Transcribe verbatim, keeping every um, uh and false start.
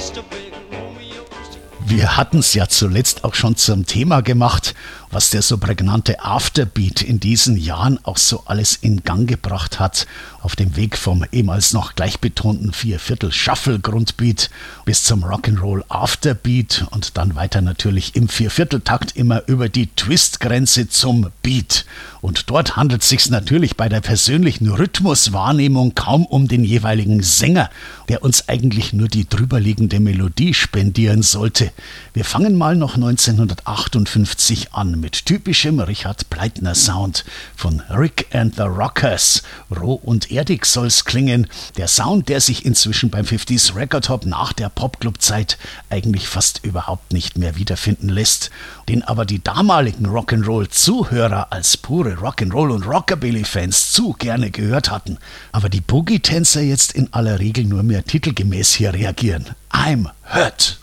Wir hatten es ja zuletzt auch schon zum Thema gemacht, was der so prägnante Afterbeat in diesen Jahren auch so alles in Gang gebracht hat. Auf dem Weg vom ehemals noch gleichbetonten Vierviertel-Shuffle-Grundbeat bis zum Rock'n'Roll Afterbeat und dann weiter natürlich im Viervierteltakt immer über die Twist-Grenze zum Beat. Und dort handelt es sich natürlich bei der persönlichen Rhythmuswahrnehmung kaum um den jeweiligen Sänger, der uns eigentlich nur die drüberliegende Melodie spendieren sollte. Wir fangen mal noch neunzehnhundertachtundfünfzig an mit typischem Richard Pleitner Sound von Rick and the Rockers. Roh und erdig soll's klingen. Der Sound, der sich inzwischen beim fünfziger Record Hop nach der Popclub-Zeit eigentlich fast überhaupt nicht mehr wiederfinden lässt, den aber die damaligen Rock'n'Roll-Zuhörer als pure Rock'n'Roll- und Rockabilly-Fans zu gerne gehört hatten. Aber die Boogie-Tänzer jetzt in aller Regel nur mehr titelgemäß hier reagieren. I'm hurt.